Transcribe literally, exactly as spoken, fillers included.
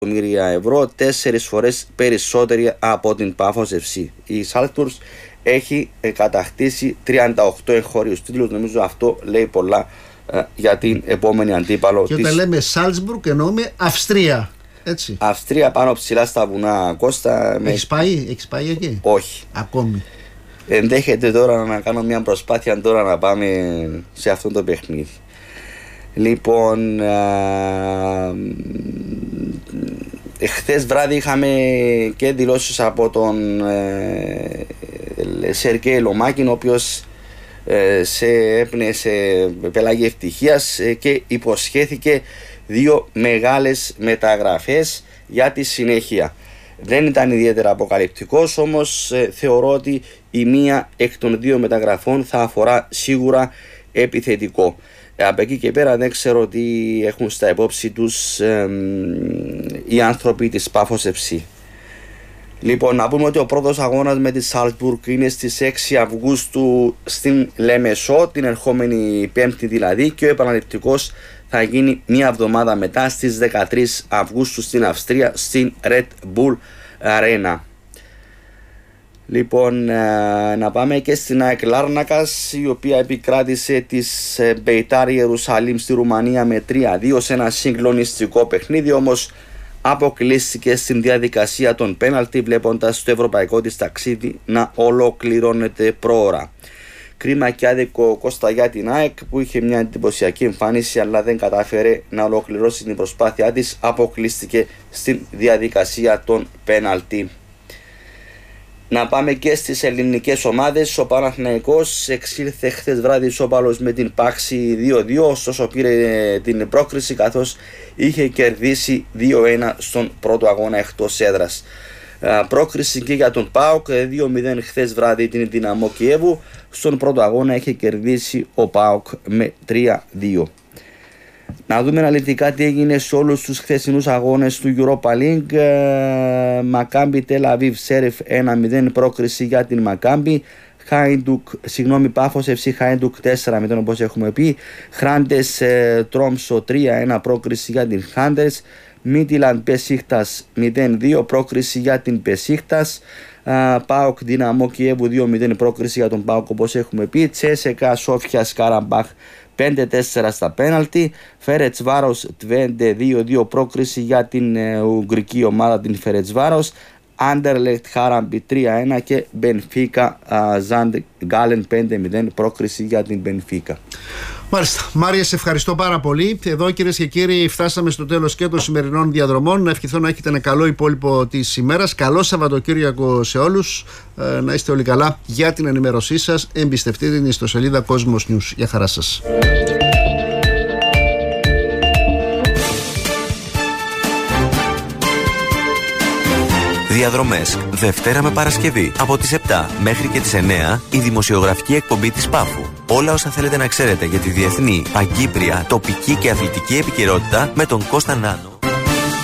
εκατομμύρια ευρώ, τέσσερις φορές περισσότερη από την Πάφος εφ σι. Η Σάλτσμπουργκ έχει κατακτήσει τριάντα οκτώ εγχώριους τίτλους. Νομίζω αυτό λέει πολλά ε, για την επόμενη αντίπαλο. Και όταν της... λέμε Σάλτσμπουργκ εννοούμε Αυστρία. Έτσι. Αυστρία πάνω ψηλά στα βουνά, Κώστα. Έχεις με... πάει, έχεις πάει εκεί? Όχι. Ακόμη. Ενδέχεται τώρα να κάνω μια προσπάθεια τώρα να πάμε σε αυτό το παιχνίδι. Λοιπόν, χθες βράδυ είχαμε και δηλώσεις από τον ε, Σεργέη Λομάκιν, ο οποίος ε, σε έπνεσε πελάγη ευτυχίας ε, και υποσχέθηκε δύο μεγάλες μεταγραφές για τη συνέχεια. Δεν ήταν ιδιαίτερα αποκαλυπτικός, όμως ε, θεωρώ ότι η μία εκ των δύο μεταγραφών θα αφορά σίγουρα επιθετικό. Ε, από εκεί και πέρα δεν ξέρω τι έχουν στα υπόψη τους ε, οι άνθρωποι της Πάφος εφ σι. Λοιπόν, να πούμε ότι ο πρώτος αγώνας με τη Σάλτσμπουργκ είναι στις έξι Αυγούστου στην Λεμεσό, την ερχόμενη Πέμπτη δηλαδή, και ο επαναληπτικός θα γίνει μια εβδομάδα μετά στις δεκατρείς Αυγούστου στην Αυστρία, στην Red Bull Arena. Λοιπόν, να πάμε και στην ΑΕΚ Λάρνακας, η οποία επικράτησε της Μπεϊτάρ Ιερουσαλήμ στη Ρουμανία με τρία δύο σε ένα συγκλονιστικό παιχνίδι, όμως αποκλείστηκε στην διαδικασία των πέναλτι, βλέποντας το ευρωπαϊκό της ταξίδι να ολοκληρώνεται πρόωρα. Κρίμα και άδικο, Κώστα, για την ΑΕΚ, που είχε μια εντυπωσιακή εμφάνιση αλλά δεν κατάφερε να ολοκληρώσει την προσπάθειά της, αποκλείστηκε στην διαδικασία των πέναλτι. Να πάμε και στις ελληνικές ομάδες. Ο Παναθηναϊκός εξήλθε χθες βράδυ ισόπαλος με την Πάξη δύο δύο, ωστόσο πήρε την πρόκριση καθώς είχε κερδίσει δύο ένα στον πρώτο αγώνα εκτός έδρας. Πρόκριση και για τον ΠΑΟΚ, δύο μηδέν χθες βράδυ την Δυναμό Κιέβου. Στον πρώτο αγώνα είχε κερδίσει ο ΠΑΟΚ με τρία δύο. Να δούμε αναλυτικά τι έγινε σε όλους τους χθεσινούς αγώνες του Europa League. Μακάμπι Τελ Αβίβ Σέρεφ ένα μηδέν πρόκριση για την Μακάμπι. Χάιντουκ, συγγνώμη, Πάφος εφ σι Χάιντουκ τέσσερα μηδέν όπως έχουμε πει. Χράντες Τρόμσο τρία ένα πρόκριση για την Χάντες. Μίτιλαντ Πεσίχτας μηδέν δύο πρόκριση για την Πεσίχτας. ΠΑΟΚ Δυναμό Κιέβου δύο μηδέν πρόκριση για τον ΠΑΟΚ όπως έχουμε πει. Τσέσεκα Σόφια Καραμπάχ πέντε τέσσερα στα πέναλτι. Φερετσβάρος Τβέντε δύο δύο πρόκριση για την ε, ουγγρική ομάδα, την Φερετσβάρος. Άντερλεχτ Χάραμπι τρία ένα και Μπενφίκα Ζαντ Γκάλεν πέντε μηδέν πρόκριση για την Μπενφίκα. Μάλιστα. Μάρια, σε ευχαριστώ πάρα πολύ. Εδώ, κυρίες και κύριοι, φτάσαμε στο τέλος και των σημερινών διαδρομών. Να ευχηθώ να έχετε ένα καλό υπόλοιπο της ημέρας. Καλό Σαββατοκύριακο σε όλους. Ε, να είστε όλοι καλά. Για την ενημέρωσή σας, εμπιστευτείτε την ιστοσελίδα Cosmos News. Γεια χαρά σας. Διαδρομές, Δευτέρα με Παρασκευή, από τις επτά μέχρι και τις εννέα, η δημοσιογραφική εκπομπή της Πάφου. Όλα όσα θέλετε να ξέρετε για τη διεθνή, παγκύπρια, τοπική και αθλητική επικαιρότητα με τον Κώστα Νάνο.